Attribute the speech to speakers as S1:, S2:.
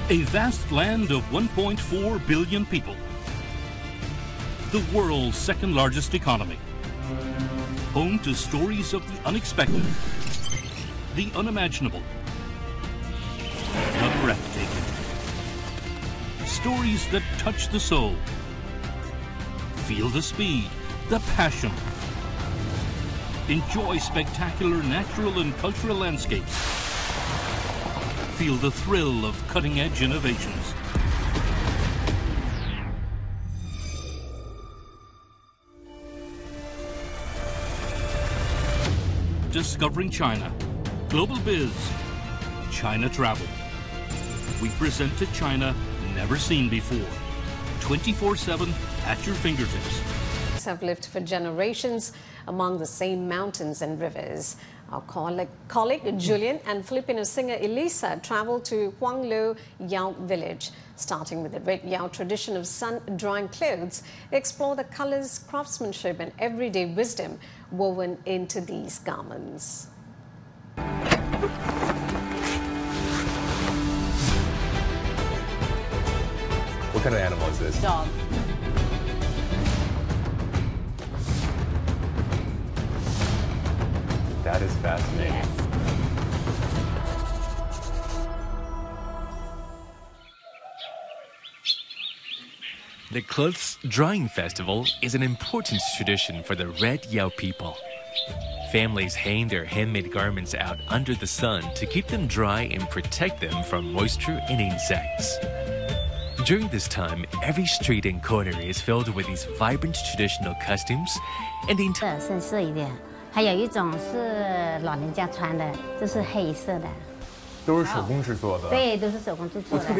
S1: A vast land of 1.4 billion people. The world's second largest economy. Home to stories of the unexpected, the unimaginable, the breathtaking. Stories that touch the soul. Feel the speed, the passion. Enjoy spectacular natural and cultural landscapes. Feel the thrill of cutting-edge innovations. Discovering China. Global Biz. China Travel. We present a China never seen before. 24/7 at your fingertips.
S2: Have lived for generations among the same mountains and rivers. Our colleague Julian and Filipino singer Elisa traveled to Huanglo Yao village. Starting with the Red Yao tradition of sun-drying clothes, they explore the colors, craftsmanship and everyday wisdom woven into these garments.
S3: What kind of animal is this?
S4: Dog.
S3: That is fascinating.
S4: Yes.
S5: The Clothes Drying Festival is an important tradition for the Red Yao people. Families hang their handmade garments out under the sun to keep them dry and protect them from moisture and insects. During this time, every street and corner is filled with these vibrant traditional costumes and the entire
S4: 深色一点，还有一种是老人家穿的，这是黑色的。
S3: 都是手工制作的。
S4: 对，都是手工制作的。